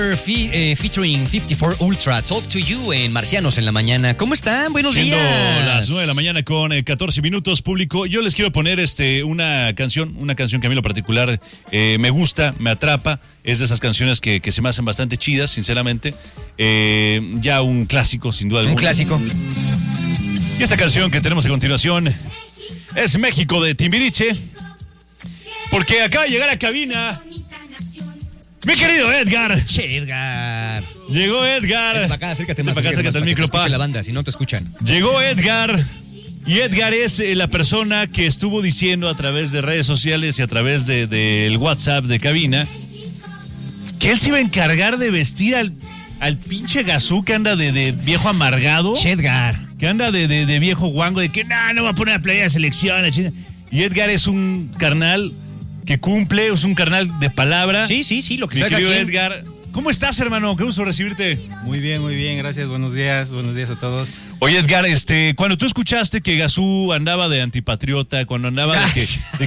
Featuring 54 Ultra, Talk to You en Marcianos en la Mañana. ¿Cómo están? Buenos Siendo días. las 9 de la mañana con 14 minutos, público. Yo les quiero poner una canción que a mí en lo particular me gusta, me atrapa. Es de esas canciones que se me hacen bastante chidas, sinceramente. Ya un clásico, sin duda alguna. Un clásico. Y esta canción que tenemos a continuación es México de Timbiriche. Porque acaba de llegar a cabina mi querido Edgar. Che, Edgar. Llegó Edgar. Ven para acá, acércate más. Acércate al micro, pa. La banda, si no te escuchan. Llegó Edgar. Y Edgar es la persona que estuvo diciendo a través de redes sociales y a través del WhatsApp de cabina que él se iba a encargar de vestir al pinche Gazú que anda de viejo amargado. Che, Edgar. Que anda de viejo guango, de que no va a poner la playera de selección. Y Edgar es un carnal que cumple, es un carnal de palabra. Sí, lo que Mi salga querido aquí. Edgar, ¿cómo estás, hermano? Qué gusto recibirte. Muy bien, gracias, buenos días a todos. Oye, Edgar, cuando tú escuchaste que Gazú andaba de antipatriota, cuando andaba de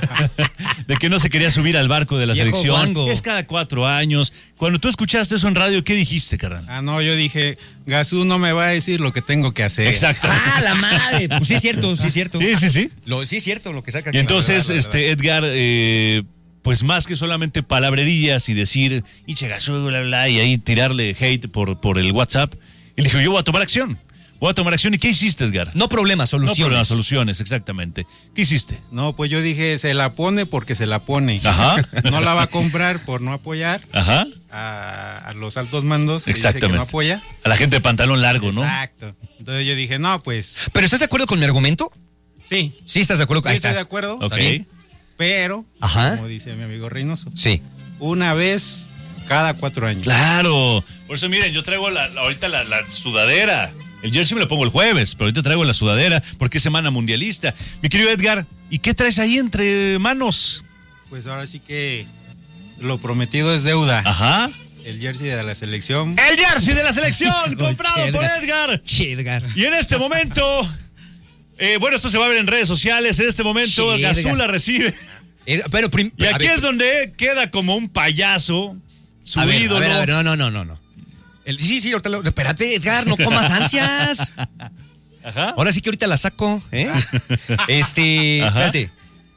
que no se quería subir al barco de la Viejo selección, guango. es cada 4 años, cuando tú escuchaste eso en radio, ¿qué dijiste, carnal? No, yo dije, Gazú no me va a decir lo que tengo que hacer. Exacto. La madre. Pues sí es cierto. Sí. Sí es cierto lo que saca aquí. Y entonces, La verdad. Edgar, pues más que solamente palabrerías y decir, Iche Gazú, bla, bla, y ahí tirarle hate por el WhatsApp, él dijo, yo voy a tomar acción. ¿Y qué hiciste, Edgar? No problemas, soluciones. No problemas, soluciones, exactamente. ¿Qué hiciste? No, pues yo dije, se la pone porque se la pone. Ajá. No la va a comprar por no apoyar Ajá. a los altos mandos que dice Exactamente. que no apoya. A la gente de pantalón largo, ¿no? Exacto. Entonces yo dije, no, pues, ¿Pero estás de acuerdo con mi argumento? sí. Sí, estás de acuerdo. Sí, Ahí estoy está. de acuerdo, Ok. bien. pero, Ajá. como dice mi amigo Reynoso, Sí. una vez cada 4 años. Claro. Por eso, miren, yo traigo ahorita la sudadera. El jersey me lo pongo el jueves, pero ahorita traigo la sudadera porque es semana mundialista. Mi querido Edgar, ¿y qué traes ahí entre manos? Pues ahora sí que lo prometido es deuda. Ajá. El jersey de la selección. El jersey de la selección, comprado Che, por Edgar. Edgar. Che, Edgar. Y en este momento, bueno, esto se va a ver en redes sociales. En este momento, Sí, Gazú Edgar. la recibe. Pero Y aquí es donde queda como un payaso, su a ver, ídolo. A ver, no. Sí, ahorita espérate, Edgar, no comas ansias. Ajá. Ahora sí que ahorita la saco, ¿eh? Espérate.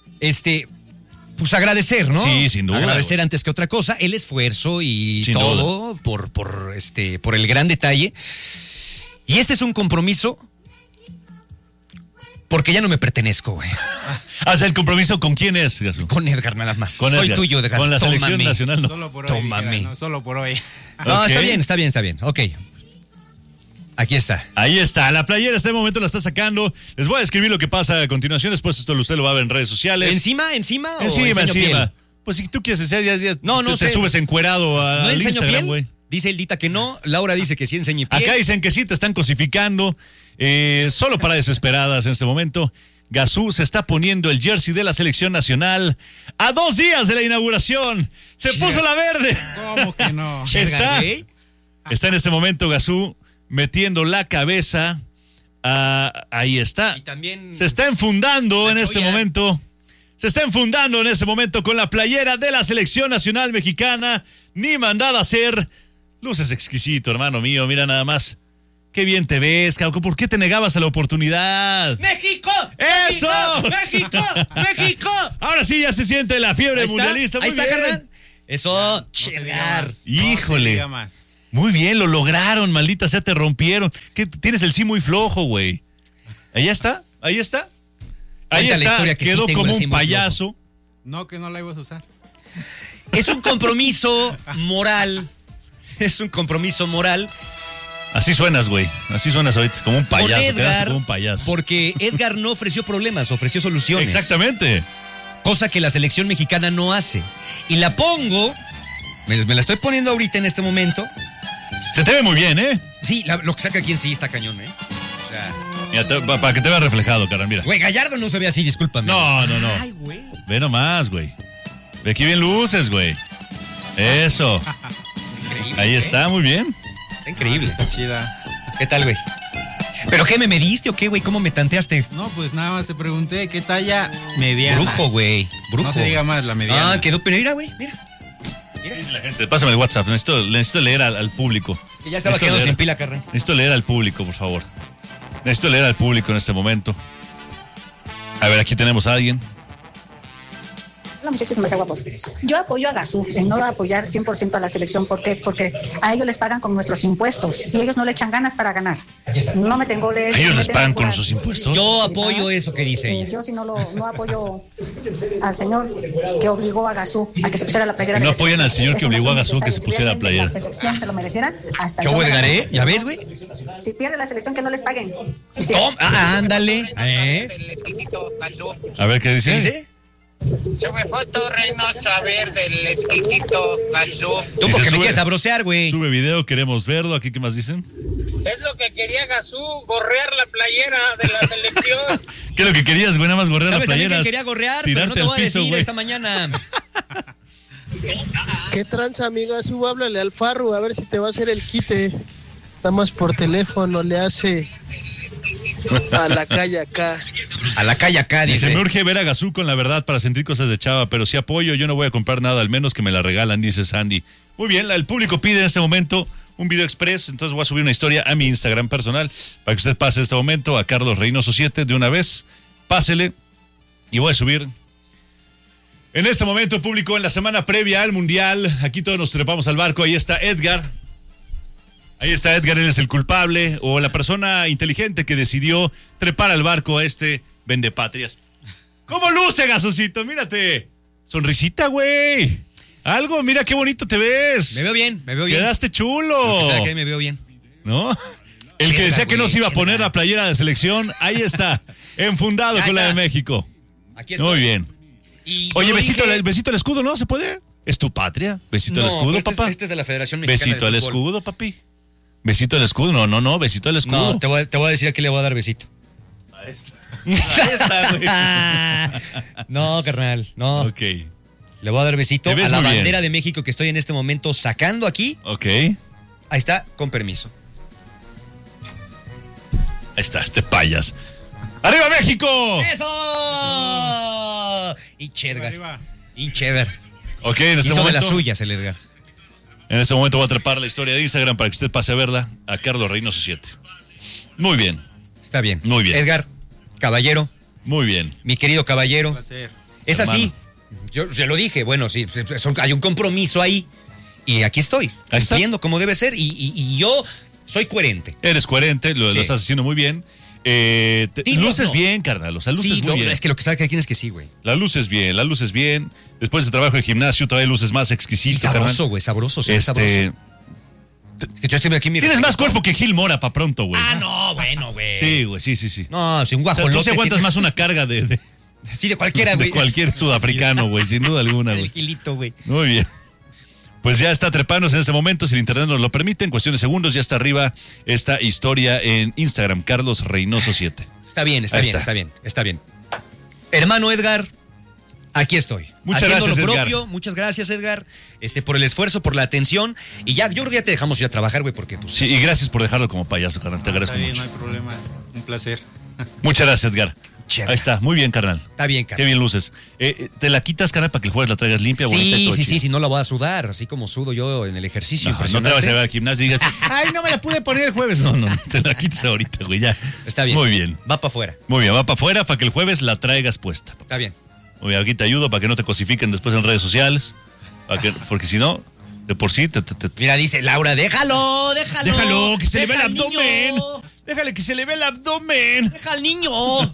Pues agradecer, ¿no? Sí, sin duda, Agradecer güey. antes que otra cosa, el esfuerzo y Sin todo por el gran detalle. Y este es un compromiso porque ya no me pertenezco, güey. O sea, ¿el compromiso con quién es, Gazú? Con Edgar nada más. Con Soy Edgar. tuyo, Edgar. Con la selección Tómame. nacional, ¿no? Solo por hoy. Tómame. dijera, no, solo por hoy. No, Ok. está bien. Ok. Aquí está. Ahí está, la playera este momento la está sacando. Les voy a describir lo que pasa a continuación. Después esto usted lo va a ver en redes sociales. ¿Encima o enseño Encima. piel? Pues si tú quieres hacer, ya No te sé. subes encuerado ¿No al enseño Instagram, piel? güey. Dice Eldita que no. Laura dice que sí enseño piel. Acá dicen que sí, te están cosificando. Solo para desesperadas en este momento. Gazú se está poniendo el jersey de la selección nacional a 2 días de la inauguración. Se puso la verde. ¿Cómo que no? Está, güey. está en este momento Gazú metiendo la cabeza. Ahí está. Y también Se está enfundando La en este cholla. momento. Se está enfundando en este momento con la playera de la selección nacional mexicana. Ni mandada a hacer. Luces exquisito, hermano mío. Mira nada más. Qué bien te ves, cabrón. ¿Por qué te negabas a la oportunidad? ¡México! ¡Eso! ¡México! Ahora sí ya se siente la fiebre Ahí está, mundialista. Muy ahí está, bien. carnal. Eso, No se diga Edgar. más. No se Híjole. diga más. Muy bien, lo lograron, maldita sea, te rompieron. ¿Qué? Tienes el sí muy flojo, güey. Ahí está. Ahí Cuenta la está, historia que sí quedó tengo como el sí un muy payaso. No, que no la ibas a usar. Es un compromiso moral. Es un compromiso moral Así suenas, güey. Así suenas ahorita, como un con payaso. Quedaste Edgar. como un payaso. Porque Edgar no ofreció problemas, ofreció soluciones. Exactamente. Cosa que la selección mexicana no hace. Y la pongo, me la estoy poniendo ahorita en este momento. Se te ve muy bien, ¿eh? Sí, lo que saca aquí en sí está cañón, ¿eh? O sea, Mira, para que te veas reflejado, carnal, mira. güey, Gallardo no se ve así, discúlpame. No. Ay, güey. Ve nomás, güey. Ve aquí bien luces, güey. Eso. Increíble. Ahí ¿eh? está, muy bien. Está increíble. Está chida. ¿Qué tal, güey? ¿Pero qué, me mediste o qué, güey? ¿Cómo me tanteaste? No, pues nada más te pregunté qué talla mediana. Brujo, güey. Brujo. No se diga más, la mediana. Ah, quedó, pero mira, güey, mira. Dice la gente, pásame el WhatsApp, necesito leer al público. Que ya estaba quedando sin pila, carnal. Necesito leer al público, por favor. Necesito leer al público en este momento. A ver, aquí tenemos a alguien. Hola muchachos demasiado guapos. Yo apoyo a Gazú en no apoyar 100% a la selección. ¿Por qué? Porque a ellos les pagan con nuestros impuestos y ellos no le echan ganas para ganar. No me tengo goles. ¿Ellos les pagan con nuestros impuestos? Yo apoyo eso que dice ella. Yo sí no apoyo al señor que obligó a Gazú a que se pusiera la playera. No apoyan al señor que obligó a Gazú que se pusiera la playera. La selección se lo mereciera. Hasta ¿Qué Edgar, ¿Ya ves, güey? Si pierde la selección, que no les paguen. Ándale. El exquisito Gazú. A ver, ¿qué dice? ¿Qué dice? Sube foto, Reynoso, a ver, del exquisito Gazú. Tú Dice, porque me sube- quieres sabrosear, güey. Sube video, queremos verlo. ¿Aquí qué más dicen? Es lo que quería Gazú, gorrear la playera de la selección. ¿Qué es lo que querías, güey? Nada más gorrear la ¿Sabes también playera. quién quería gorrear? Pero no tirarte te al voy a piso, decir güey. esta mañana. ¿Qué tranza, amiga? Háblale al Farru a ver si te va a hacer el quite. Nada más por teléfono le hace a la calle acá. A la calle acá, Dice, dice. me urge ver a Gazú con la verdad para sentir cosas de chava, pero si apoyo, yo no voy a comprar nada, al menos que me la regalan, dice Sandy. Muy bien, el público pide en este momento un video express, entonces voy a subir una historia a mi Instagram personal para que usted pase en este momento a Carlos Reynoso 7 de una vez, pásele y voy a subir. En este momento, público, en la semana previa al Mundial, aquí todos nos trepamos al barco, ahí está Edgar. Ahí está Edgar, él es el culpable o la persona inteligente que decidió trepar al barco a este vendepatrias. ¿Cómo luce, Gasosito? Mírate. Sonrisita, güey. Algo, mira qué bonito te ves. Me veo bien, me veo bien. Quedaste chulo. Lo que sea que me veo bien. ¿No? El que Cheda, decía que no güey, se iba a cheda. poner la playera de selección, ahí está, enfundado Ahí con la está. de México. Aquí estoy. Muy bien. Y Oye, yo lo besito, dije- besito al escudo, ¿no? ¿Se puede? ¿Es tu patria? Besito al No, escudo, pero papá. Este es de la Federación Mexicana Besito de al Fútbol. escudo, papi. Besito al escudo. No, besito al escudo. No, te voy a decir a quién le voy a dar besito. Ahí está, güey. No, carnal, no. Ok, Le voy a dar besito Te ves a la muy bien. bandera de México que estoy en este momento sacando aquí. ok. Ahí Ahí está, con permiso. está, este payas. ¡Arriba, México! ¡Eso! Y Edgar. Y Edgar. Ok, en este Hizo de momento. las suyas el Edgar. En este momento voy a atrapar la historia de Instagram para que usted pase a verla a Carlos Reynoso 7. Muy bien, Está bien. Muy bien. Edgar, caballero, muy bien. mi querido caballero. Placer. Es Hermano. así. Yo se lo dije, bueno, sí, hay un compromiso ahí. Y aquí estoy, Ahí está. cumpliendo como debe ser. Y yo soy coherente. Eres coherente, lo Sí. estás haciendo muy bien. Digo, Luces no. bien, carnal. O sea, luces Sí, muy bien. es que lo que sabe cada quien es que sí, güey. La luz es bien, la luz es bien. Después de trabajo de gimnasio, todavía luces más Sí, exquisito, sabroso, carnal. güey, sabroso, sí, sabroso. Este, Es que yo estoy aquí, mira. tienes más cuerpo que Gil Mora para pronto, güey. Ah, no, bueno, güey. Sí, güey, sí. No, si un O sea, guajolote. tú se aguantas tiene- más una carga de Sí, de cualquiera, güey. cualquier sudafricano, güey, sin duda alguna, El güey. gilito, güey. Muy bien. Pues ya está trepándose en este momento, si el internet nos lo permite, en cuestión de segundos ya está arriba esta historia en Instagram, Carlos Reynoso 7. Está bien, está Ahí bien, está. está bien, está bien. Hermano Edgar, aquí estoy. Muchas Haciendo gracias, lo Edgar. propio. Muchas gracias, Edgar, por el esfuerzo, por la atención. Y ya, yo creo que ya te dejamos ya trabajar, güey, porque pues, Sí, y gracias por dejarlo como payaso, carnal, te agradezco Está bien, mucho. no hay problema. Un placer. Muchas gracias, Edgar. Chévere. Ahí está, muy bien, carnal. está bien, Qué cara. bien luces. ¿Te la quitas, carnal, para que el jueves la traigas limpia, bonita y Sí, todo sí, chido? sí, si no la voy a sudar, así como sudo yo en el ejercicio. No te impresionante. vas a llevar al gimnasio y digas, ay, no me la pude poner el jueves. No, te la quitas ahorita, güey, ya. Está bien. Muy bien. Va para afuera. Muy bien, va para afuera para que el jueves la traigas puesta. Está bien. Muy bien, aquí te ayudo para que no te cosifiquen después en redes sociales. Porque si no, de por sí te. Mira, dice Laura, déjalo. Déjalo, que se le ve el Deja al abdomen. niño, Déjale que se le ve el abdomen. Deja al niño.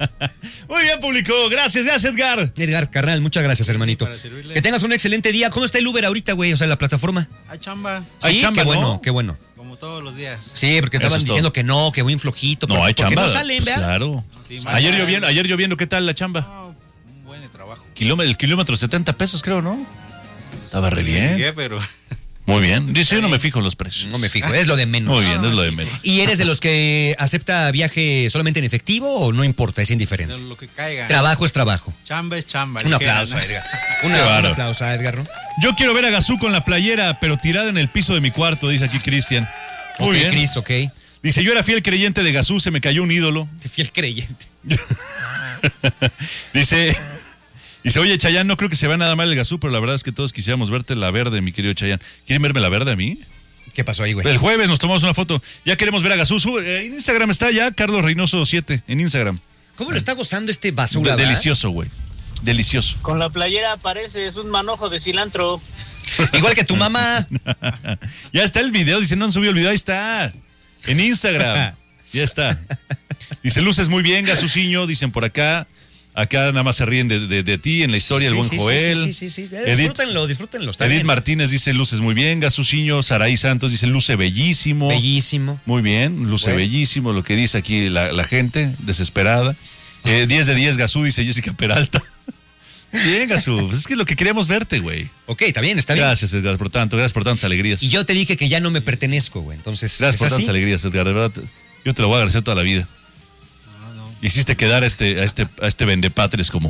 Muy bien, público. Gracias, Edgar. Edgar, carnal, muchas gracias, hermanito. Para servirle. Que tengas un excelente día. ¿Cómo está el Uber ahorita, güey? O sea, la plataforma. Hay chamba, Hay Sí, chamba, qué bueno, ¿no? qué bueno. como todos los días. Sí, porque Eso estaban es todo. diciendo que no, que muy flojito. No, pero hay ¿por qué chamba. no salen, Pues ¿verdad? claro. Sí, Ayer mañana- lloviendo, ¿qué tal la chamba? No, un buen trabajo. El kilómetro 70 pesos, creo, ¿no? Estaba re bien. Llegué, pero Muy bien. Dice, yo no me fijo en los precios. No me fijo, es lo de menos. Muy bien, es lo de menos. ¿Y eres de los que acepta viaje solamente en efectivo o no importa, es de indiferente? lo que caiga. Trabajo es trabajo. Chamba es chamba. Un dijera, aplauso ¿no? a Edgar. Qué Un bárbaro. aplauso a Edgar, ¿no? Yo quiero ver a Gazú con la playera, pero tirada en el piso de mi cuarto, dice aquí Cristian. Muy Ok, bien. Cris, ok. Dice, yo era fiel creyente de Gazú, se me cayó un ídolo. Qué fiel creyente. Dice, Dice, oye, Chayanne, no creo que se vea nada mal el Gazú, pero la verdad es que todos quisiéramos verte la verde, mi querido Chayanne. ¿Quieren verme la verde a mí? ¿Qué pasó ahí, güey? El jueves nos tomamos una foto. Ya queremos ver a Gazú. En Instagram está ya Carlos Reynoso 7, en Instagram. ¿Cómo lo está gozando este basura? Delicioso, güey. Delicioso. Con la playera parece, es un manojo de cilantro. Igual que tu mamá. Ya está el video, dice, no han subido el video, ahí está. En Instagram. Ya está. Dice, luces muy bien, Gazuciño, dicen por acá. Acá nada más se ríen de ti en la historia, el buen Joel. Sí. Disfrútenlo. Edith Martínez dice, luces muy bien, Gazuciño. Saraí Santos dice, luce bellísimo. Bellísimo. Muy bien, luce bellísimo, lo que dice aquí la gente, desesperada. 10 de 10, Gazú, dice Jessica Peralta. Muy bien, Gazú, pues es que es lo que queríamos verte, güey. Ok, está bien, está bien. Gracias, Edgar, por tantas alegrías. Y yo te dije que ya no me pertenezco, güey, entonces... Gracias por tantas alegrías, Edgar, de verdad, yo te lo voy a agradecer toda la vida. Hiciste quedar a este vendepatres como...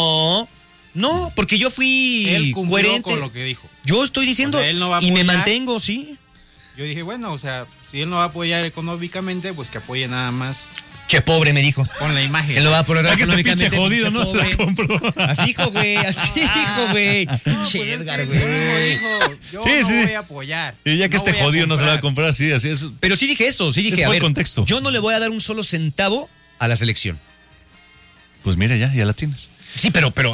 No, porque yo fui Él cumplió coherente con lo que dijo. Yo estoy diciendo, O sea, él no va a y me apoyar. mantengo, sí. Yo dije, bueno, o sea, si él no va a apoyar económicamente, pues que apoye nada más Che pobre, me dijo. con la imagen. Se lo va a poner que este económicamente. pinche jodido, che ¿no? Se la pobre. compró. Así dijo, güey, No, Che, pues es Edgar, que güey. dijo, yo Sí, no sí. voy a apoyar. Y ya que no este voy a jodido no se la va a comprar. comprar, sí, así es. Pero sí dije eso, sí dije, Ese a fue el ver, contexto. yo no le voy a dar un solo centavo a la selección. Pues mira, ya la tienes. Sí, pero pues,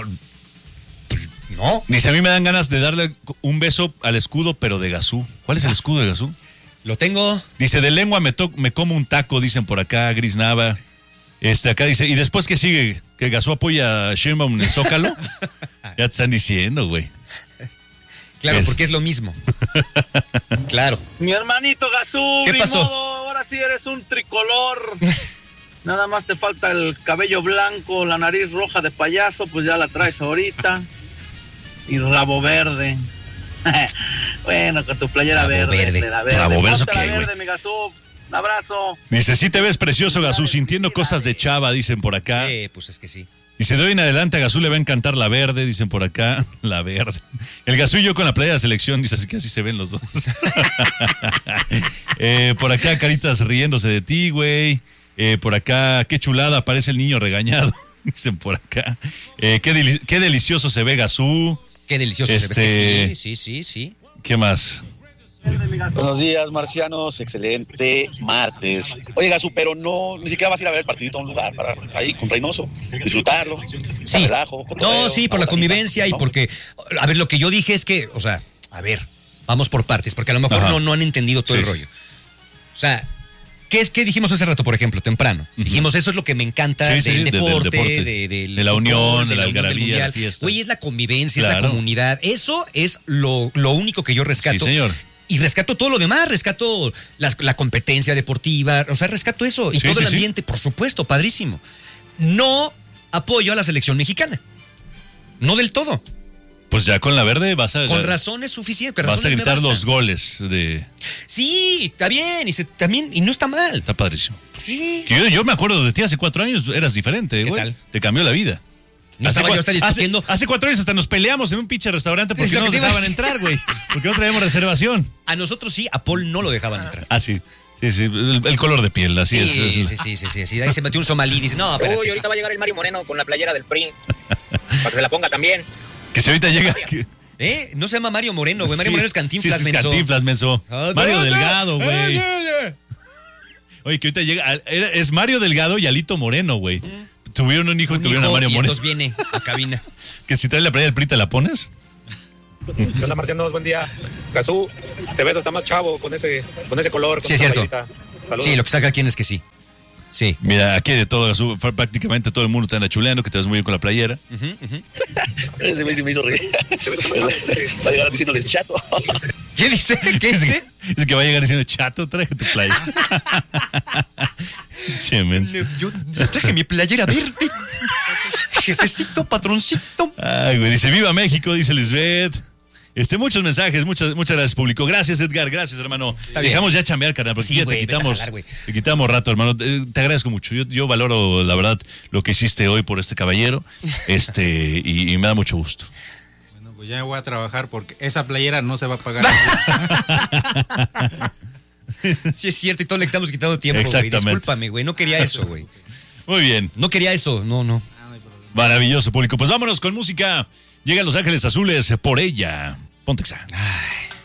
no. Dice, a mí me dan ganas de darle un beso al escudo, pero de Gazú. ¿Cuál es el escudo de Gazú? Lo tengo. Dice, de lengua me como un taco, dicen por acá, Gris Nava. Acá dice, ¿y después qué sigue? ¿Que Gazú apoya a Sheinbaum en el Zócalo? Ya te están diciendo, güey. Claro, Es. porque es lo mismo. Claro. Mi hermanito Gazú, ¿Qué ni pasó? modo, ahora sí eres un tricolor. Nada más te falta el cabello blanco, la nariz roja de payaso, pues ya la traes ahorita. Y rabo verde. Bueno, con tu playera Rabo verde. verde. de la verde. ¿Rabo verde Ponte la qué, güey? verde, mi Gazú. Un abrazo. Dice, sí te ves precioso, Gazú, sintiendo cosas de chava, dicen por acá. Pues es que sí. Dice, de hoy en adelante a Gazú le va a encantar la verde, dicen por acá. La verde. El Gazú y yo con la playa de selección, dice, así que así se ven los dos. Por acá, Caritas riéndose de ti, güey. Por acá, qué chulada, parece el niño regañado. Dicen por acá. Qué delicioso se ve Gazú. Qué delicioso se ve. Sí. ¿Qué más? Buenos días, marcianos. Excelente martes. Oye, Gazú, pero no, ni siquiera vas a ir a ver el partidito a un lugar para ahí con Reynoso, disfrutarlo, Sí. relajo. No, sí, por la convivencia y porque, a ver, lo que yo dije es que, o sea, a ver, vamos por partes, porque a lo mejor Ajá. no han entendido todo el Sí. rollo. O sea, ¿qué dijimos hace rato, por ejemplo, temprano? Dijimos, eso es lo que me encanta Sí, sí, del del deporte, deporte. del De la fútbol, unión, de la del algarabía, mundial. la fiesta. Oye, es la convivencia, es Claro. la comunidad. Eso es lo único que yo rescato. Sí, señor. Y rescato todo lo demás, rescato la competencia deportiva, o sea, rescato eso. Y Sí, todo sí, el sí. ambiente, por supuesto, padrísimo. No apoyo a la selección mexicana. No del todo. Pues ya con la verde vas a... Con razones suficientes. Vas a razones me gritar bastan. los goles de... Sí, está bien. También, y no está mal. Está padrísimo. Sí. Que yo me acuerdo de ti hace 4 años, eras diferente, ¿Qué güey. tal? Te cambió la vida. No estaba yo hasta discutiendo. Hace 4 años hasta nos peleamos en un pinche restaurante porque Es lo no que nos te iba a dejaban decir. entrar, güey. Porque no traíamos reservación. A nosotros sí, a Paul no lo dejaban entrar. Ah, sí. Sí, el color de piel, así es. Sí. Ahí se metió un somalí y dice, no, espérate. Uy, ahorita va a llegar el Mario Moreno con la playera del PRI. Para que se la ponga también. Que si ahorita llega... No se llama Mario Moreno, güey. Mario Sí, Moreno es Cantinflas, sí, es menso. Cantinflas, menso. Ah, Mario no, Delgado, no. güey. Oye, que ahorita llega... Es Mario Delgado y Alito Moreno, güey. Tuvieron un hijo y tuvieron a Mario y Moreno. entonces viene a cabina. Que si trae la playa del PRI, ¿te la pones? ¿Qué onda, marcianos? Buen día. Gazú, te ves hasta más chavo con ese color. Con Sí, es esa cierto. playerita. Saludos. Sí, lo que saca aquí es que sí. Sí. Mira, aquí de todo, prácticamente todo el mundo está chuleando, que te ves muy bien con la playera. Ese güey sí me hizo reír. Va a llegar diciéndoles chato. ¿Qué dice? ¿Qué dice? Es que va a llegar diciendo, chato, traje tu playa. Che, menso. Yo traje mi playera verde. Jefecito, patroncito. Ay, güey, dice, viva México, dice Lisbeth. Muchos mensajes, muchas gracias, público. Gracias, Edgar, gracias, hermano. Está bien. Dejamos ya chambear, carnal, porque Sí, ya güey, te vete a jalar, güey. quitamos rato, hermano. Te agradezco mucho. Yo valoro, la verdad, lo que hiciste hoy por este caballero. Y me da mucho gusto. Bueno, pues ya me voy a trabajar porque esa playera no se va a pagar. Sí, es cierto, y todo le estamos quitando tiempo, güey. Exactamente. Discúlpame, güey. No quería eso, güey. Muy bien. No quería eso, no. Maravilloso, público. Pues vámonos con música. Llegan Los Ángeles Azules por ella. Ponte Exa.